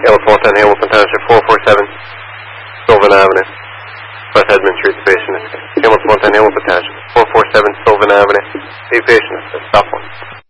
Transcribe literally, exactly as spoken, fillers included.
Hamilton one ten, Hamilton Township, four four seven, Sylvan Avenue. West Edmund Street, patient. Hamilton one ten, Hamilton Township, four four seven, Sylvan Avenue. A patient, stop one.